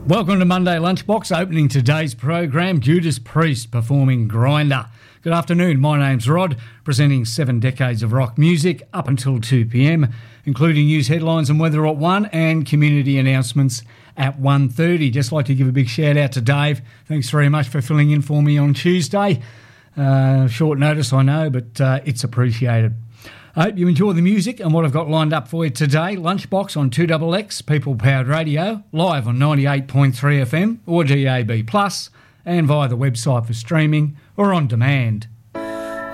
Welcome to Monday Lunchbox. Opening today's program, Judas Priest performing Grinder. Good afternoon, my name's Rod, presenting 7 decades of rock music up until 2 p.m, including news headlines and weather at 1 and community announcements at 1:30. Just like to give a big shout out to Dave. Thanks very much for filling in for me on Tuesday. Short notice, I know, but it's appreciated. I hope you enjoy the music and what I've got lined up for you today. Lunchbox on 2XX, People-Powered Radio, live on 98.3 FM or DAB+, and via the website for streaming or on demand.